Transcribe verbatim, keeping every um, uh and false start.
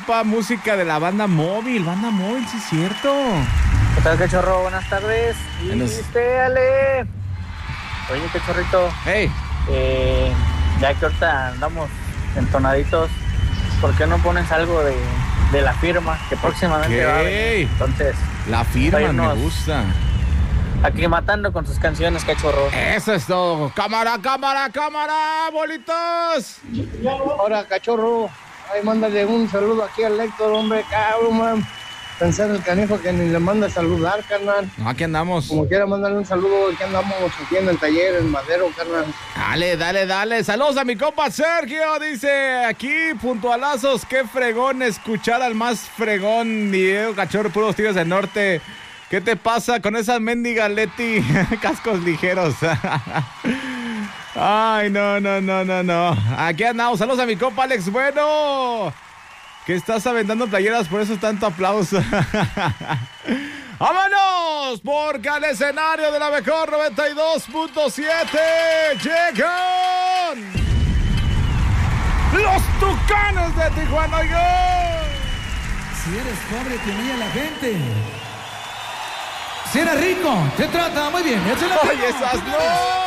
compa, música de la Banda Móvil. Banda Móvil, sí es cierto. ¿Qué tal, cachorro? Buenas tardes. ¿Y Buenos... usted, Ale? Oye, cachorrito. Hey. Eh, ya que ahorita andamos entonaditos, ¿por qué no pones algo de, de La Firma? Que próximamente okay. va a venir. Entonces, La Firma me gusta. Aclimatando con sus canciones, cachorro. Eso es todo. Cámara, cámara, cámara, bolitos. Ahora, cachorro, ahí mándale un saludo aquí al Héctor, hombre, cabrón, man. Pensar el canijo que ni le manda a saludar, carnal. No, aquí andamos. Como quiera, mandarle un saludo, aquí andamos aquí en el taller, en Madero, carnal. Dale, dale, dale. Saludos a mi compa Sergio. Dice aquí, puntualazos, qué fregón escuchar al más fregón Diego Cachorro, puros tigres del norte. ¿Qué te pasa con esas mendigas Leti? Cascos ligeros. Ay, no, no, no, no, no. Aquí andamos. Saludos a mi compa Alex Bueno. Que estás aventando playeras, por eso es tanto aplauso. ¡Vámonos! Porque al escenario de la mejor noventa y dos punto siete llegan los Tucanos de Tijuana. Si eres pobre, te humilla la gente. Si eres rico, te trata muy bien. Oye, esas no.